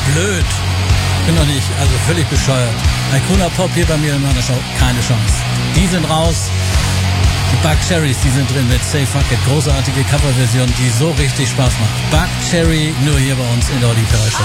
blöd. Bin doch nicht, also völlig bescheuert. Icona Pop hier bei mir in meiner Show, keine Chance. Die sind raus. Die Buckcherrys, die sind drin mit Say Fuck It. Großartige Coverversion, die so richtig Spaß macht. Buckcherry nur hier bei uns in der Olli Ferrari Show.